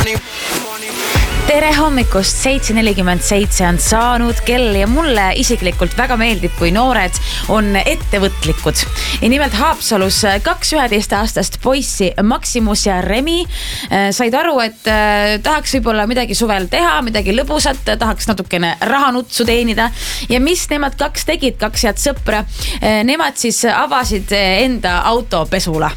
Tere hommikust, 7.47 on saanud kell ja mulle isiklikult väga meeldib, kui noored on ettevõtlikud. Ja nimelt Haapsalus 2 11-aastast poissi Maximus ja Remi said aru, et tahaks võib-olla midagi suvel teha, midagi lõbusat, tahaks natukene rahanutsu teenida. Ja mis nemad 2 tegid, 2 head sõpra, nemad siis avasid enda autopesula.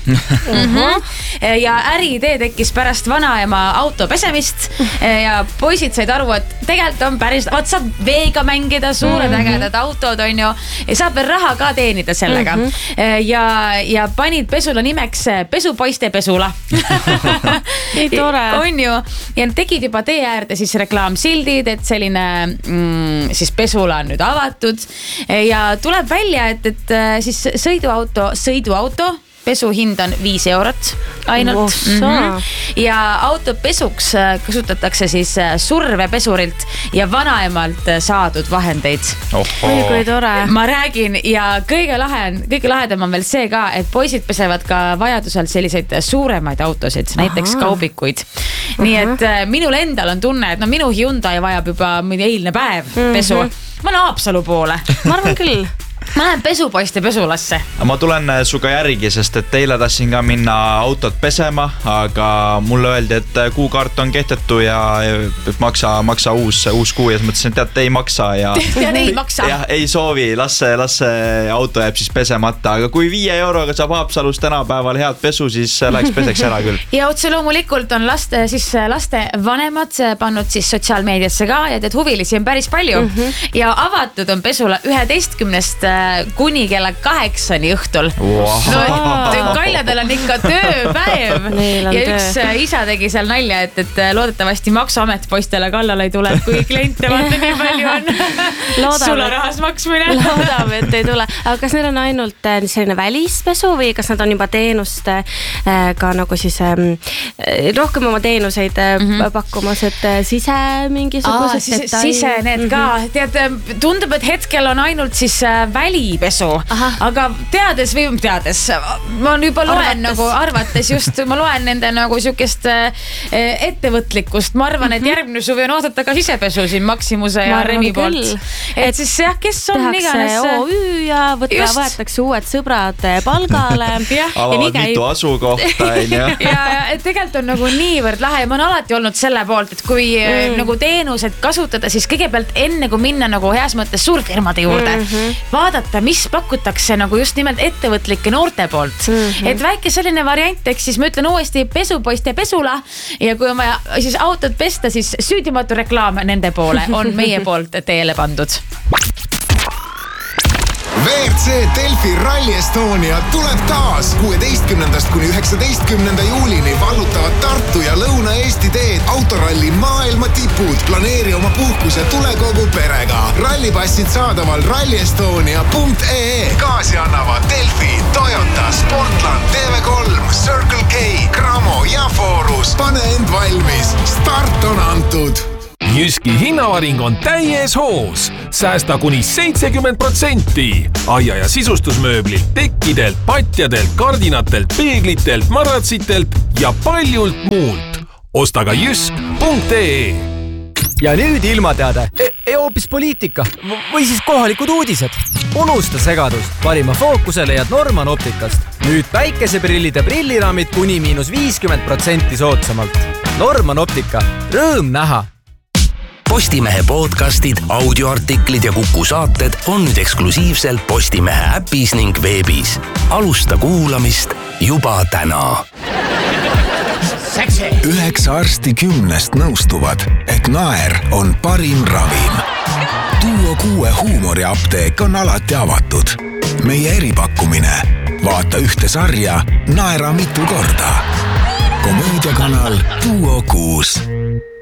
Ja äriidee tekkis pärast vanaema auto pesemist ja poisid said aru, et tegelikult on päris, saab veega mängida, suured ägedad autod on ju, ja saab veel raha ka teenida sellega. Ja panid pesula nimeks Pesupoiste pesula. Nii tore. On ju, ja tegid juba tee äärde siis reklaamsildid, et selline siis pesula on nüüd avatud ja tuleb välja, et siis sõiduauto pesu hind on 5 eurot ainult. Ja autopesuks kasutatakse siis survepesurilt ja vanaemalt saadud vahendeid. Kui tore. Ma räägin ja kõige lahedam on veel see ka, et poisid pesevad ka vajadusel selliseid suuremaid autosid, näiteks kaubikuid. Nii et minul endal on tunne, et minu Hyundai vajab juba eilne päev pesu. Ma olen Haapsalu poole. Ma arvan küll. Ma lähen Pesupoiste pesulasse. Ma tulen suga järgi, sest et teile tahtsin ka minna autot pesema, aga mulle öeldi, et kuukaart on kehtetu ja maksa uus kuu ja mõtlesin, et ei maksa ja ei maksa. Ja ei soovi, las see auto jääb siis pesemata, aga kui 5 euroga saab Haapsalus tänapäeval head pesu, siis läheks peseks ära küll. Ja otse loomulikult on laste vanemad pannud siis sotsiaalmeediasse ka ja tead huvilisi on päris palju ja avatud on pesula 11 kuni kella 8 õhtul. Kaljadel on ikka tööpäev ja üks isa tegi seal nalja, et loodetavasti maksuamet poistele kallale ei tule, kui kliente vaata nii palju on sularahas maksmine. Loodame, et ei tule. Aga kas need on ainult selline välispesu või kas nad on juba teenust ka nagu siis rohkem oma teenuseid pakkumas, et sise mingisugused sise need ka. Tead, tundub, et hetkel on ainult siis välipesu, aga teades, ma juba loen nagu arvates just, ma loen nende nagu sükest ettevõtlikkust. Ma arvan, et järgmine suvi on oodata ka sisepesu siin Maximuse ja Remi poolt. Et siis jah, kes on iganes OÜ ja võetakse uued sõbrad palgale. Avavad mitu asukohta. Ja tegelikult on nagu niivõrd lahe ja ma olen alati olnud selle poolt, et kui nagu teenused kasutada, siis kõigepealt enne kui minna nagu heas mõttes suurfirmade juurde, vaadata, mis pakutakse nagu just nimelt ettevõtlike noorte poolt. Et väike selline variant, eks siis ma ütlen uuesti Pesupoiste pesula ja kui on vaja siis autot pesta, siis süüdimatu reklaam nende poole on meie poolt teele pandud. WRC Delfi Rally Estonia tuleb taas 16. kuni 19. juulini vallutavad Tartu ja Lõuna-Eesti teed autoralli maailma tipud. Planeeri oma puhkus ja tule kogu perega. Rallipassid saadaval rallyestonia.ee. Kaasi annavad Delfi, Toyota, Sportland, TV3, Circle K, Cramo ja Forus. Pane end valmis. Start on antud. Jyski hinnavaring on täies hoos. Säästa kuni 70%. Aia- ja sisustusmööblilt, tekkidelt, patjadelt, kardinatelt, peeglitelt, maratsitelt ja paljult muult. Osta ka jysk.ee. Ja nüüd ilmateade. Hoopis poliitika või siis kohalikud uudised. Unusta segadust. Valima fookusele ja Norman Optikast. Nüüd päikeseprillid ja prilliraamid kuni -50% soodsamalt. Norman Optika. Rõõm näha. Postimehe podcastid, audioartiklid ja Kuku saated on nüüd eksklusiivselt Postimehe äpis ning veebis. Alusta kuulamist juba täna. 9 arsti 10 nõustuvad, et naer on parim ravim. Duo 6 huumoriapteek on alati avatud. Meie eripakkumine. Vaata ühte sarja, naera mitu korda. Komöödiakanal Duo 6.